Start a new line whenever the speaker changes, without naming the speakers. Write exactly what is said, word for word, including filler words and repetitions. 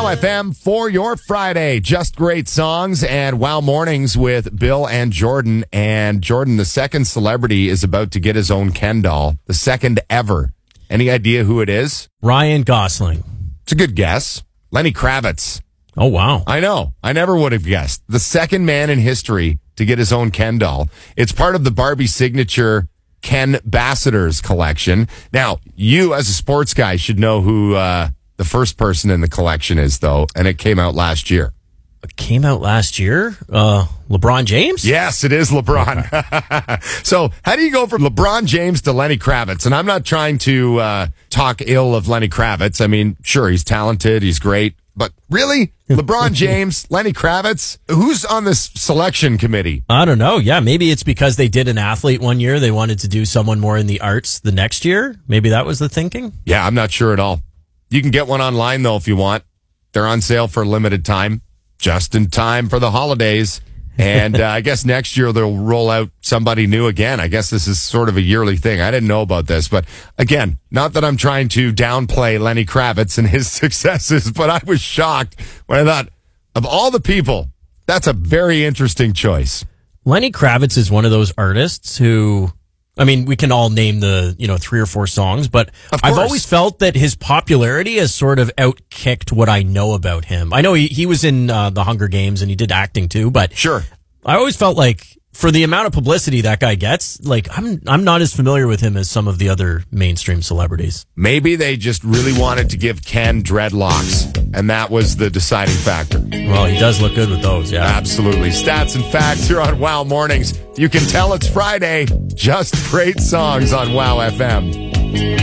Wow F M for your Friday. Just great songs and Wow Mornings with Bill and Jordan. And Jordan, the second celebrity is about to get his own Ken doll. The second ever. Any idea who it is?
Ryan Gosling.
It's a good guess. Lenny Kravitz.
Oh, wow.
I know. I never would have guessed. The second man in history to get his own Ken doll. It's part of the Barbie signature Ken Ambassadors collection. Now, you as a sports guy should know who uh, the first person in the collection is, though, and it came out last year.
It came out last year? Uh, LeBron James?
Yes, it is LeBron. Okay. So how do you go from LeBron James to Lenny Kravitz? And I'm not trying to uh, talk ill of Lenny Kravitz. I mean, sure, he's talented, he's great. But really? LeBron James, Lenny Kravitz? Who's on this selection committee?
I don't know. Yeah, maybe it's because they did an athlete one year. They wanted to do someone more in the arts the next year. Maybe that was the thinking.
Yeah, I'm not sure at all. You can get one online, though, if you want. They're on sale for a limited time, just in time for the holidays. And uh, I guess next year they'll roll out somebody new again. I guess this is sort of a yearly thing. I didn't know about this. But again, not that I'm trying to downplay Lenny Kravitz and his successes, but I was shocked when I thought, of all the people, that's a very interesting choice.
Lenny Kravitz is one of those artists who, I mean, we can all name the, you know, three or four songs, but I've always felt that his popularity has sort of outkicked what I know about him. I know he, he was in uh, the Hunger Games and he did acting too, but
sure,
I always felt like for the amount of publicity that guy gets, like I'm I'm not as familiar with him as some of the other mainstream celebrities.
Maybe they just really wanted to give Ken dreadlocks, and that was the deciding factor.
Well, he does look good with those, yeah.
Absolutely. Stats and facts here on Wow Mornings. You can tell it's Friday. Just great songs on Wow F M.